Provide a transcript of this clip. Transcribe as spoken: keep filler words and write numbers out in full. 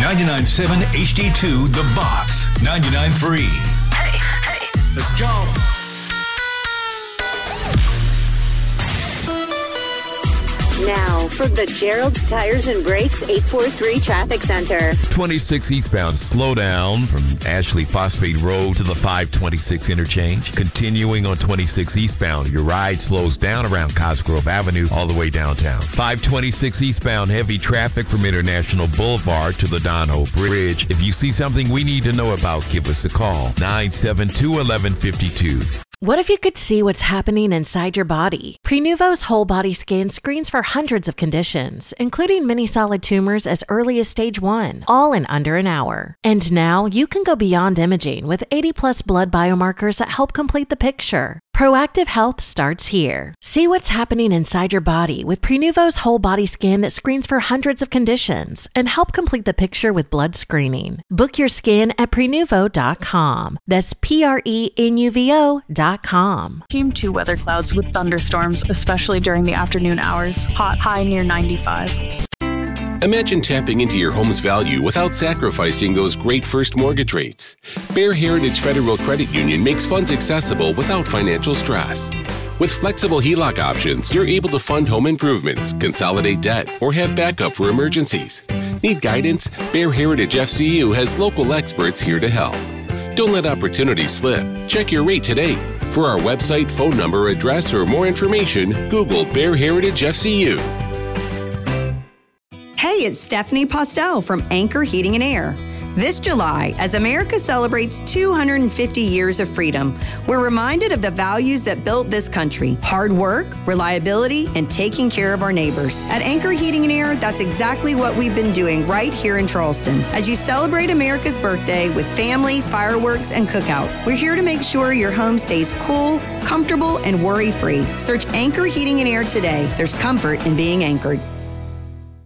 ninety-nine point seven H D two, The Box, ninety-nine point three. Hey, hey, let's go. Now, from the Gerald's Tires and Brakes eight four three Traffic Center. twenty-six eastbound, slow down from Ashley Phosphate Road to the five twenty-six interchange. Continuing on twenty-six eastbound, your ride slows down around Cosgrove Avenue all the way downtown. five twenty-six eastbound, heavy traffic from International Boulevard to the Don Hope Bridge. If you see something we need to know about, give us a call. nine seven two, one one five two. What if you could see what's happening inside your body? Prenuvo's whole body scan screens for hundreds of conditions, including many solid tumors as early as stage one, all in under an hour. And now you can go beyond imaging with eighty plus blood biomarkers that help complete the picture. Proactive health starts here. See what's happening inside your body with Prenuvo's whole body scan that screens for hundreds of conditions and help complete the picture with blood screening. Book your scan at prenuvo dot com. That's P R E N U V O dot com. Team two weather clouds with thunderstorms, especially during the afternoon hours. Hot, high near ninety-five. Imagine tapping into your home's value without sacrificing those great first mortgage rates. Bear Heritage Federal Credit Union makes funds accessible without financial stress. With flexible H E L O C options, you're able to fund home improvements, consolidate debt, or have backup for emergencies. Need guidance? Bear Heritage F C U has local experts here to help. Don't let opportunities slip. Check your rate today. For our website, phone number, address, or more information, Google Bear Heritage F C U. Hey, it's Stephanie Postel from Anchor Heating and Air. This July, as America celebrates two hundred fifty years of freedom, we're reminded of the values that built this country: hard work, reliability, and taking care of our neighbors. At Anchor Heating and Air, that's exactly what we've been doing right here in Charleston. As you celebrate America's birthday with family, fireworks, and cookouts, we're here to make sure your home stays cool, comfortable, and worry-free. Search Anchor Heating and Air today. There's comfort in being anchored.